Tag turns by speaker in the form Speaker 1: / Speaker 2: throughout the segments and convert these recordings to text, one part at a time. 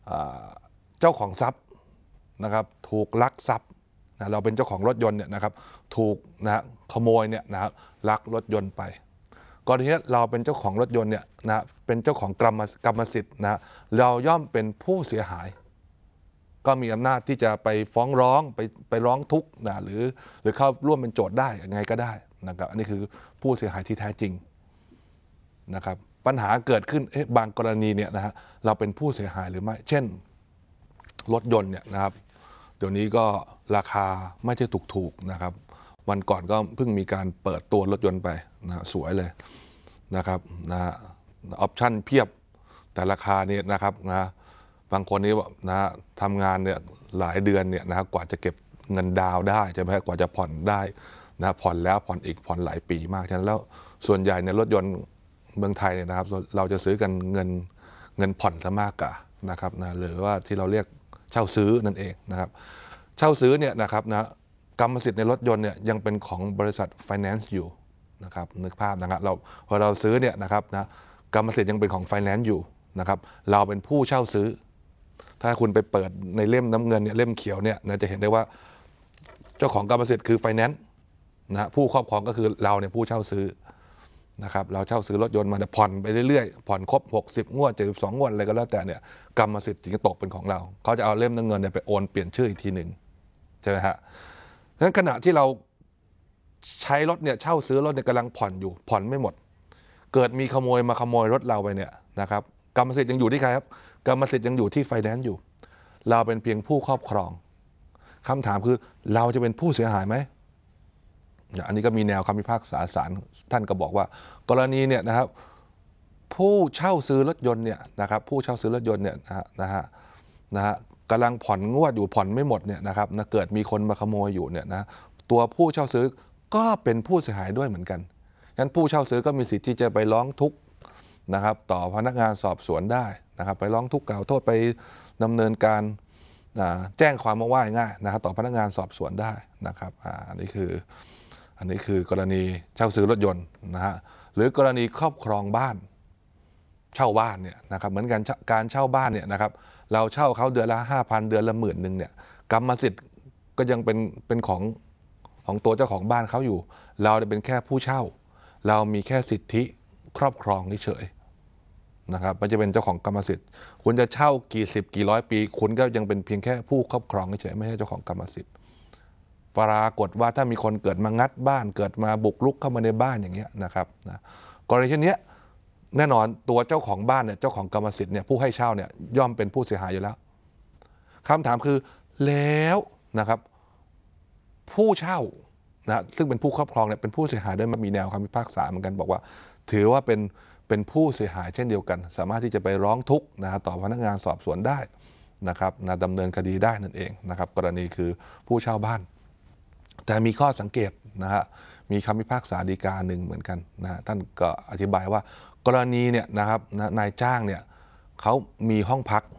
Speaker 1: เจ้าของทรัพย์นะครับถูกลักทรัพย์เราเป็นเจ้าของรถยนต์เนี่ยนะครับถูกขโมยเนี่ยลักรถยนต์ไปกรณีนี้เราเป็นเจ้าของรถยนต์เนี่ยเป็นเจ้าของกรรมสิทธิ์เราย่อมเป็นผู้เสียหายก็มีอำนาจที่จะไปฟ้องร้องไปร้องทุกข์หรือเข้าร่วมเป็นโจทย์ได้ยังไงก็ได้นะครับอันนี้คือผู้เสียหายที่แท้จริงนะครับปัญหาเกิดขึ้นบางกรณีเนี่ยเราเป็นผู้เสียหายหรือไม่เช่นรถยนต์เนี่ยนะครับเดี๋ยวนี้ก็ราคาไม่ใช่ถูกๆนะครับวันก่อนก็เพิ่งมีการเปิดตัวรถยนต์ไปสวยเลยนะครับออปชั่นเพียบแต่ราคาเนี่ยนะครับบางคนนี้ทำงานเนี่ยหลายเดือนเนี่ยกว่าจะเก็บเงินดาวได้ใช่ไหมกว่าจะผ่อนได้ผ่อนแล้วผ่อนอีกผ่อนหลายปีมากฉะนั้นแล้วส่วนใหญ่ในรถยนต์เมืองไทยเนี่ยนะครับเราจะซื้อกันเงินผ่อนซะมากกว่านะครับหรือว่าที่เราเรียกเช่าซื้อนั่นเองนะครับเช่าซื้อเนี่ยนะครับกรรมสิทธิ์ในรถยนต์เนี่ยยังเป็นของบริษัทไฟแนนซ์อยู่นะครับนึกภาพนะครับพอเราซื้อเนี่ยนะครับกรรมสิทธิ์ยังเป็นของไฟแนนซ์อยู่นะครับเราเป็นผู้เช่าซื้อถ้าคุณไปเปิดในเล่มน้ำเงินเนี่ยเล่มเขียวเนี่ยจะเห็นได้ว่าเจ้าของกรรมสิทธิ์คือไฟแนนซ์ผู้ครอบครองก็คือเราเนี่ยผู้เช่าซื้อนะครับเราเช่าซื้อรถยนต์มาผ่อนไปเรื่อยๆผ่อนครบ60 งวด72 งวดอะไรก็แล้วแต่เนี่ยกรรมสิทธิ์จะตกเป็นของเราเขาจะเอาเล่มน้ำเงินเนี่ยไปโอนเปลี่ยนชื่ออีกทีหนึ่งใช่ไหมฮะดังนั้นขณะที่เราใช้รถเนี่ยเช่าซื้อรถเนี่ยกำลังผ่อนอยู่ผ่อนไม่หมดเกิดมีขโมยมาขโมยรถเราไปเนี่ยนะครับกรรมสิทธิ์ยังอยู่ที่ใครครับกรรมสิทธิ์ยังอยู่ที่ไฟแนนซ์อยู่เราเป็นเพียงผู้ครอบครองคำถามคือเราจะเป็นผู้เสียหายไหมอันนี้ก็มีแนวคำพิพากษาศาลท่านก็บอกว่ากรณีเนี่ยนะครับผู้เช่าซื้อรถยนต์เนี่ยนะครับผู้เช่าซื้อรถยนต์เนี่ยกำลังผ่อนงวดอยู่ผ่อนไม่หมดเนี่ยนะครับเกิดมีคนมาขโมยอยู่เนี่ยตัวผู้เช่าซื้อก็เป็นผู้เสียหายด้วยเหมือนกันงั้นผู้เช่าซื้อก็มีสิทธิ์ที่จะไปร้องทุกข์นะครับต่อพนักงานสอบสวนได้นะครับไปร้องทุกข์กล่าวโทษไปดำเนินการแจ้งความมาว่าง่ายนะครับต่อพนักงานสอบสวนได้นะครับอันนี้คือกรณีเช่าซื้อรถยนต์หรือกรณีครอบครองบ้านเช่าบ้านเนี่ยนะครับเหมือนกันการเช่าบ้านเนี่ยนะครับเราเช่าเขาเดือนละ 5,000 เดือนละ10,000เนี่ยกรรมสิทธิ์ก็ยังเป็นของตัวเจ้าของบ้านเขาอยู่เราเป็นแค่ผู้เช่าเรามีแค่สิทธิครอบครองเฉยนะครับมันจะเป็นเจ้าของกรรมสิทธิ์คุณจะเช่ากี่10กี่ร้อยปีคุณก็ยังเป็นเพียงแค่ผู้ครอบครองเฉยไม่ใช่เจ้าของกรรมสิทธิ์ปรากฏว่าถ้ามีคนเกิดมางัดบ้านเกิดมาบุกรุกเข้ามาในบ้านอย่างเงี้ยนะครับกรณีเช่นนี้แน่นอนตัวเจ้าของบ้านเนี่ยเจ้าของกรรมสิทธิ์เนี่ยผู้ให้เช่าเนี่ยย่อมเป็นผู้เสียหายอยู่แล้วคำถามคือแล้วนะครับผู้เช่าซึ่งเป็นผู้ครอบครองเนี่ยเป็นผู้เสียหายด้วยมันมีแนวคำพิพากษาเหมือนกันบอกว่าถือว่าเป็นผู้เสียหายเช่นเดียวกันสามารถที่จะไปร้องทุกข์ต่อพนักงานสอบสวนได้นะครับดำเนินคดีได้นั่นเองนะครับกรณีคือผู้เช่าบ้านแต่มีข้อสังเกตมีคำพิพากษาฎีกาหนึ่งเหมือนกันท่านก็อธิบายว่ากรณีเนี่ยนะครับนายจ้างเนี่ยเขามีห้องพัก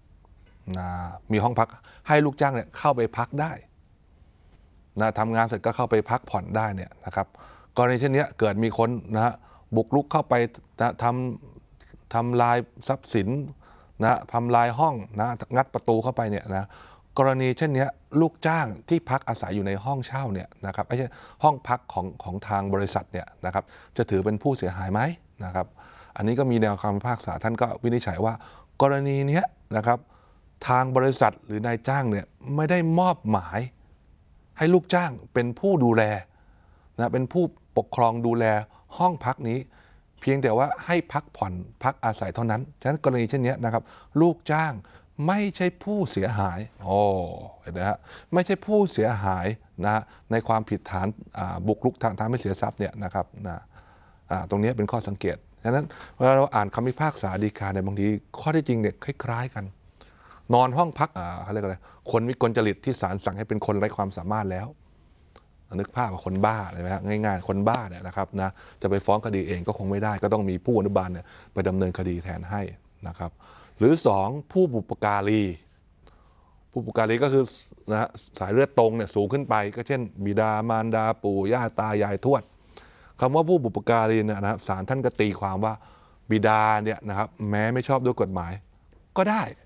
Speaker 1: ให้ลูกจ้างเนี่ยเข้าไปพักได้ทำงานเสร็จก็เข้าไปพักผ่อนได้เนี่ยนะครับกรณีเช่นนี้เกิดมีคนบุกรุกเข้าไปทำลายทรัพย์สินทำลายห้องงัดประตูเข้าไปเนี่ยกรณีเช่นนี้ลูกจ้างที่พักอาศัยอยู่ในห้องเช่าเนี่ยนะครับไม่ใช่ห้องพักของทางบริษัทเนี่ยนะครับจะถือเป็นผู้เสียหายไหมนะครับอันนี้ก็มีแนวคำพิพากษาท่านก็วินิจฉัยว่ากรณีนี้นะครับทางบริษัทหรือนายจ้างเนี่ยไม่ได้มอบหมายให้ลูกจ้างเป็นผู้ดูแลเป็นผู้ปกครองดูแลห้องพักนี้เพียงแต่ว่าให้พักผ่อนพักอาศัยเท่านั้นฉะนั้นกรณีเช่นนี้นะครับลูกจ้างไม่ใช่ผู้เสียหายเห็นไหมฮะไม่ใช่ผู้เสียหายในความผิดฐานบุกรุกทางไม่เสียทรัพย์เนี่ยนะครับตรงนี้เป็นข้อสังเกตฉะนั้นเวลาเราอ่านคำพิพากษาฎีกาในบางทีข้อที่จริงเนี่ยคล้ายๆกันนอนห้องพักเขาเรียกอะไรคนวิกลจริตที่ศาลสั่งให้เป็นคนไร้ความสามารถแล้วนึกภาพว่าคนบ้าเลยไหมฮะง่ายๆคนบ้าเนี่ยนะครับจะไปฟ้องคดีเองก็คงไม่ได้ก็ต้องมีผู้อนุบาลเนี่ยไปดำเนินคดีแทนให้นะครับหรือ2ผู้บุปการีก็คือสายเลือดตรงเนี่ยสูงขึ้นไปก็เช่นบิดามารดาปู่ย่าตายายทวดคำว่าผู้บุปการีเนี่ยนะครับศาลท่านก็ตีความว่าบิดาเนี่ยนะครับแม้ไม่ชอบด้วยกฎหมายก็ได้